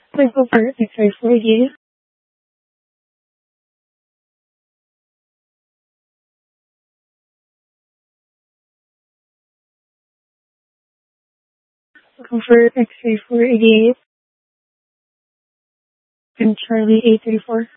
Let's go for X-ray 48. Go for X-ray 488 and Charlie 834.